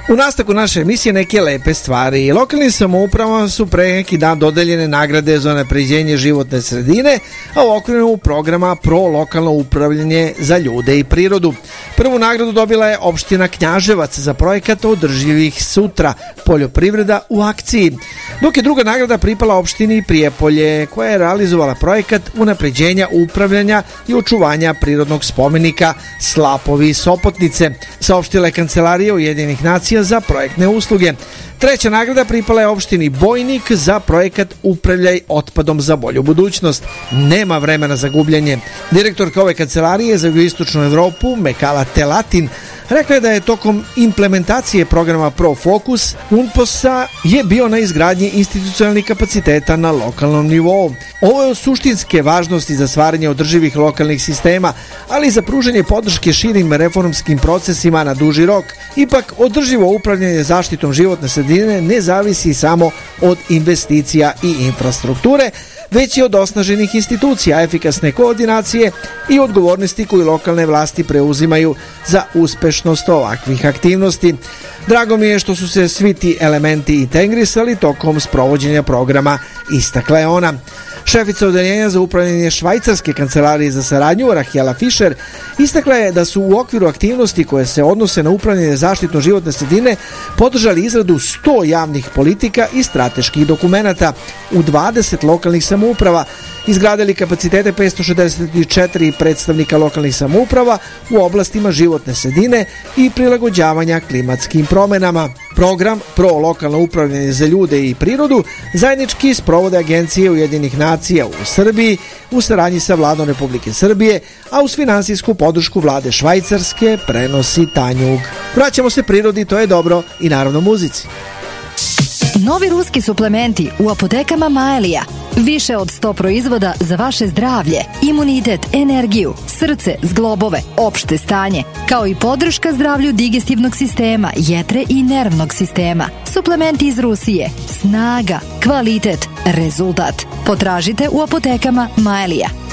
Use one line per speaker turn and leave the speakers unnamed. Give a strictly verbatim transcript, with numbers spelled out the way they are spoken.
U nastavku naše emisije neke lepe stvari. Lokalnim samoupravama su pre neki dan dodeljene nagrade za unapređenje životne sredine, a u okviru programa Pro lokalno upravljanje za ljude i prirodu. Prvu nagradu dobila je opština Knjaževac za projekat održivih sutra, poljoprivreda u akciji, dok je druga nagrada pripala opštini Prijepolje, koja je realizovala projekat unapređenja upravljanja i očuvanja prirodnog spomenika Slapovi Sopotnice, saopštila je Kancelarija Ujedinjenih nacija za projektne usluge. Treća nagrada pripala je opštini Bojnik za projekat Upravljaj otpadom za bolju budućnost. Nema vremena za gubljenje. Direktorka ove kancelarije za jugoistočnu Evropu, Mekala Telatin, rekla je da je tokom implementacije programa ProFocus UNPOS-a je bio na izgradnji institucionalnih kapaciteta na lokalnom nivou. Ovo je od suštinske važnosti za stvaranje održivih lokalnih sistema, ali i za pružanje podrške širim reformskim procesima na duži rok. Ipak, održivo upravljanje zaštitom životne sredine ne zavisi samo od investicija i infrastrukture, već i od osnaženih institucija, efikasne koordinacije i odgovornosti koju lokalne vlasti preuzimaju za uspešnost ovakvih aktivnosti. Drago mi je što su se svi ti elementi integrisali tokom sprovođenja programa, istakla je ona. Šefica odeljenja za upravljanje švajcarske kancelarije za saradnju, Rahela Fischer, istakla je da su u okviru aktivnosti koje se odnose na upravljanje zaštitno životne sredine podržali izradu sto javnih politika i strateških dokumenata u dvadeset lokalnih samouprava, izgradili kapacitete petsto šezdeset četiri predstavnika lokalnih samouprava u oblastima životne sredine i prilagođavanja klimatskim promenama. Program Pro lokalno upravljanje za ljude i prirodu zajednički sprovode Agencije Ujedinjenih nacija u Srbiji u saradnji sa Vladom Republike Srbije, a uz finansijsku podršku Vlade Švajcarske prenosi Tanjug. Vraćamo se prirodi, to je dobro, i naravno muzici.
Novi ruski suplementi u apotekama Maelija. Više od sto proizvoda za vaše zdravlje, imunitet, energiju, srce, zglobove, opšte stanje, kao i podrška zdravlju digestivnog sistema, jetre i nervnog sistema. Suplementi iz Rusije. Snaga, kvalitet, rezultat. Potražite u apotekama Maelija.